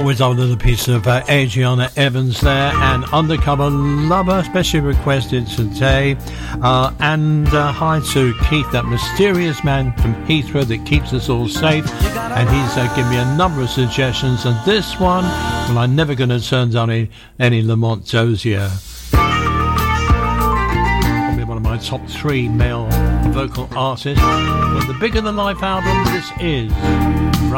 Always love a little piece of Adriana Evans there, and Undercover Lover, specially requested today. And hi to Keith, that mysterious man from Heathrow that keeps us all safe. And he's given me a number of suggestions, and this one, well, I'm never going to turn down any Lamont Dozier. Probably one of my top 3 male vocal artists. But the Bigger Than Life album, this is